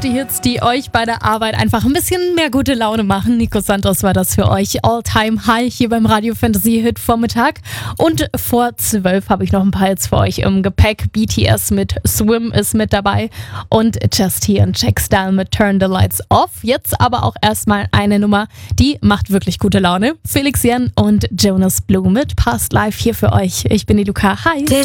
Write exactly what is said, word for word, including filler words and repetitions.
gute Hits, die euch bei der Arbeit einfach ein bisschen mehr gute Laune machen. Nico Santos war das für euch. All-Time High hier beim Radio Fantasy Hit Vormittag. Und vor zwölf habe ich noch ein paar Hits für euch im Gepäck. B T S mit Swim ist mit dabei und Just Here und Jack Style mit Turn the Lights Off. Jetzt aber auch erstmal eine Nummer, die macht wirklich gute Laune. Felix Jan und Jonas Blue mit Past Life hier für euch. Ich bin die Luca. Hi.